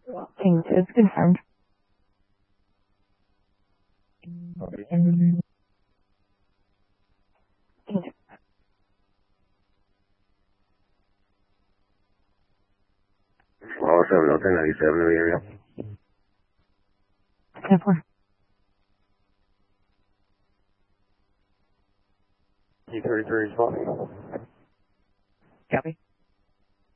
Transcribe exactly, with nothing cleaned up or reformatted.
King two is confirmed. Oh, seven, oh, ten ninety-seven in the area. ten four. G thirty-three is fine. Copy.